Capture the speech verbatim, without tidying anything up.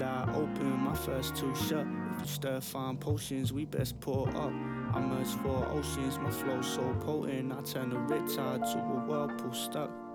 eye open, my first two shut. If you stir fine potions, we best pour up. I merge four oceans, my flow so potent, I turn the riptide to a whirlpool stuck.